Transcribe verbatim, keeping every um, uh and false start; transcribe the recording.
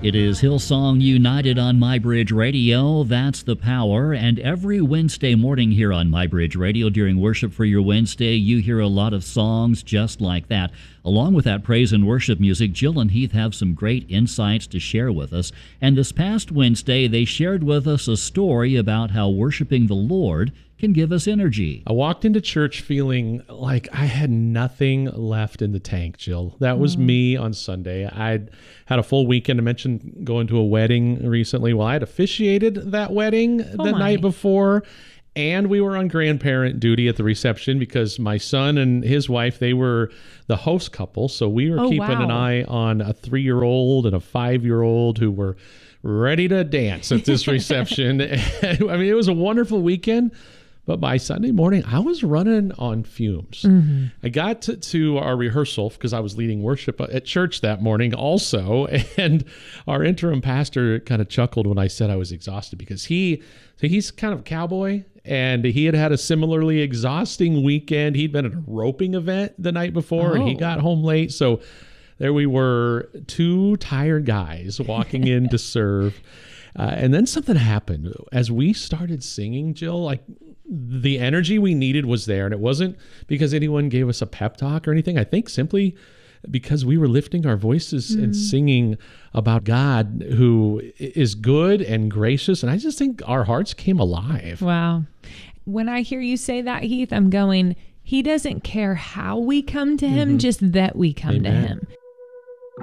It is Hillsong United on MyBridge Radio. That's the power. And every Wednesday morning here on MyBridge Radio during Worship for Your Wednesday, you hear a lot of songs just like that. Along with that praise and worship music, Jill and Heath have some great insights to share with us. And this past Wednesday, they shared with us a story about how worshiping the Lord can give us energy. I walked into church feeling like I had nothing left in the tank, Jill. That was mm. me on Sunday. I'd had a full weekend. I mentioned going to a wedding recently. Well, I had officiated that wedding oh the my. night before, and we were on grandparent duty at the reception because my son and his wife, they were the host couple. So we were oh, keeping wow. an eye on a three-year-old and a five-year-old who were ready to dance at this reception. I mean, it was a wonderful weekend. But by Sunday morning, I was running on fumes. Mm-hmm. I got to, to our rehearsal because I was leading worship at church that morning also. And our interim pastor kind of chuckled when I said I was exhausted because he, so he's kind of a cowboy and he had had a similarly exhausting weekend. He'd been at a roping event the night before oh. and he got home late. So there we were, two tired guys walking in to serve. Uh, and then something happened. As we started singing, Jill, like the energy we needed was there. And it wasn't because anyone gave us a pep talk or anything. I think simply because we were lifting our voices mm. and singing about God who is good and gracious. And I just think our hearts came alive. Wow. When I hear you say that, Heath, I'm going, He doesn't care how we come to Him, mm-hmm. just that we come Amen. to Him.